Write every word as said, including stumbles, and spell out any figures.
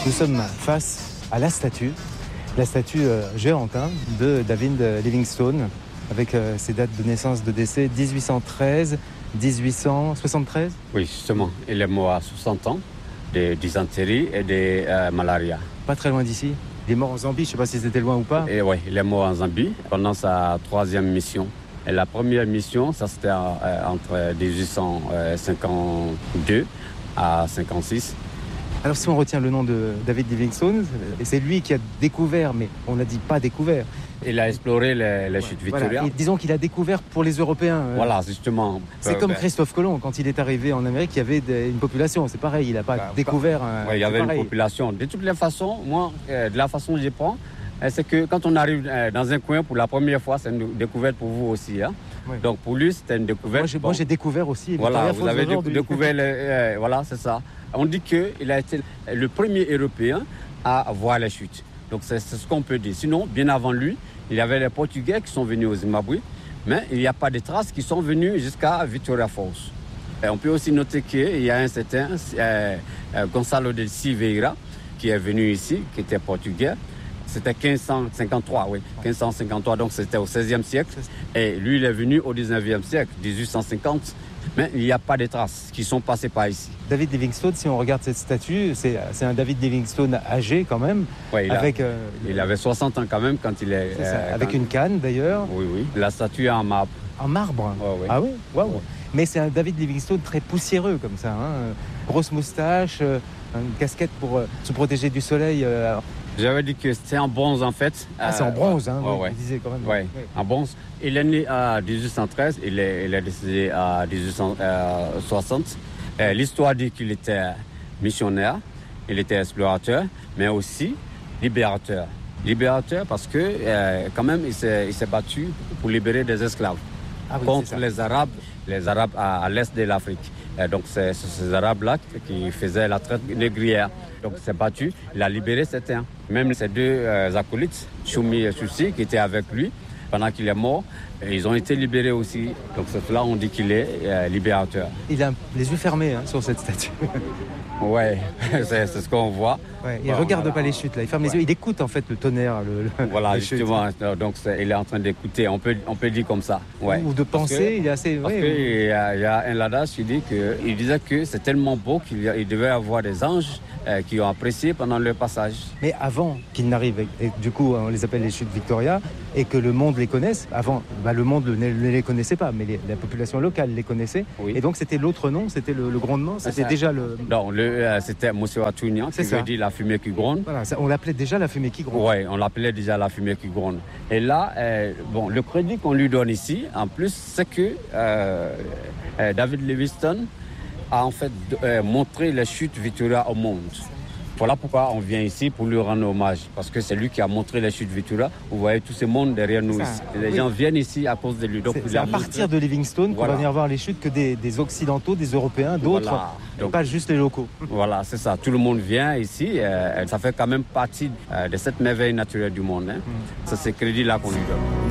Nous sommes face à la statue, la statue euh, géante hein, de David Livingstone, avec euh, ses dates de naissance, de décès, dix-huit cent treize, dix-huit cent soixante-treize. Oui, justement, il est mort à soixante ans de dysenterie et de euh, malaria. Pas très loin d'ici. Il est mort en Zambie, je ne sais pas si c'était loin ou pas. Et oui, il est mort en Zambie pendant sa troisième mission. Et la première mission, ça c'était euh, entre dix-huit cent cinquante-deux à cinquante-six. Alors si on retient le nom de David Livingstone, c'est lui qui a découvert, mais on n'a dit pas découvert. Il a exploré les, les chutes Victoria. Voilà. Et disons qu'il a découvert pour les Européens. Voilà, justement. C'est euh, comme ben... Christophe Colomb, quand il est arrivé en Amérique, il y avait des, une population. C'est pareil, il n'a pas bah, découvert... Un, ouais, il y avait pareil. Une population. De toutes les façons, moi, euh, de la façon que je prends, euh, c'est que quand on arrive euh, dans un coin pour la première fois, c'est une découverte pour vous aussi. Hein. Oui. Donc pour lui, c'était une découverte. Moi, j'ai, bon. moi, j'ai découvert aussi. Voilà, vous avez dé- découvert... Les, euh, voilà, c'est ça. On dit qu'il a été le premier Européen à voir les chutes. Donc c'est, c'est ce qu'on peut dire. Sinon, bien avant lui, il y avait les Portugais qui sont venus au Zimbabwe, mais il n'y a pas de traces qui sont venus jusqu'à Victoria Falls. Et on peut aussi noter qu'il y a un certain euh, euh, Gonçalo de Silveira qui est venu ici, qui était portugais. C'était quinze cent cinquante-trois, oui, quinze cent cinquante-trois, donc c'était au seizième siècle. Et lui, il est venu au dix-neuvième siècle, dix-huit cent cinquante. Mais il n'y a pas de traces qui sont passées par ici. David Livingstone, si on regarde cette statue, c'est, c'est un David Livingstone âgé quand même. Ouais, il, avec, a, euh, il avait soixante ans quand même quand il est... C'est ça, euh, avec quand... une canne d'ailleurs. Oui, oui. La statue est en marbre. En marbre ouais, ouais. Ah oui, waouh. Ouais. Mais c'est un David Livingstone très poussiéreux comme ça. Hein. Grosse moustache, une casquette pour euh, se protéger du soleil. Euh, J'avais dit que c'est en bronze en fait. Ah, c'est en bronze, hein, ouais, vous ouais. disiez quand même. Ouais, ouais. En bronze. Il est né à dix-huit cent treize, il est, il est décédé à dix-huit cent soixante. Euh, l'histoire dit qu'il était missionnaire, il était explorateur, mais aussi libérateur. Libérateur parce que euh, quand même il s'est, il s'est battu pour libérer des esclaves ah, oui, contre les Arabes, les Arabes à, à l'est de l'Afrique. Et donc c'est, c'est ces Arabes-là qui faisaient la traite négrière. Donc il s'est battu, il a libéré certains. Même ses deux euh, acolytes, Choumi et Soussi, qui étaient avec lui pendant qu'il est mort, ils ont été libérés aussi. Donc c'est là on dit qu'il est euh, libérateur. Il a les yeux fermés hein, sur cette statue. Ouais, c'est, c'est ce qu'on voit. Ouais, il ne bon, regarde voilà. pas les chutes là, il ferme ouais. les yeux, il écoute en fait le tonnerre. Le, le, voilà, justement, chutes. Donc c'est, il est en train d'écouter, on peut, on peut dire comme ça. Ouais. Ou de penser, que, il est assez... Parce ouais, qu'il ouais. y, a, il y a un adage qui dit que, il disait que c'est tellement beau qu'il y a, il devait y avoir des anges euh, qui ont apprécié pendant leur passage. Mais avant qu'il n'arrive, et du coup on les appelle les chutes Victoria, et que le monde les connaisse, avant bah, le monde ne, ne les connaissait pas, mais les, la population locale les connaissait. Oui. Et donc c'était l'autre nom, c'était le, le grondement, c'était ça, déjà le... Non, le, euh, c'était Mousseoatounian, qui ça. veut dire la fumée qui gronde. Voilà, ça, on l'appelait déjà la fumée qui gronde. Oui, on l'appelait déjà la fumée qui gronde. Et là, euh, bon, le crédit qu'on lui donne ici, en plus, c'est que euh, euh, David Livingstone a en fait euh, montré les chutes Victoria au monde. Voilà pourquoi on vient ici pour lui rendre hommage, parce que c'est lui qui a montré les chutes Victoria. Vous voyez tout ce monde derrière nous ici. Les oui. gens viennent ici à cause de lui. Donc c'est, c'est à partir de Livingstone voilà. qu'on va venir voir les chutes que des, des Occidentaux, des Européens, d'autres, voilà. Donc, pas juste les locaux. Voilà, c'est ça. Tout le monde vient ici. Euh, ça fait quand même partie euh, de cette merveille naturelle du monde. Hein. Mm. C'est ce crédit-là qu'on lui donne.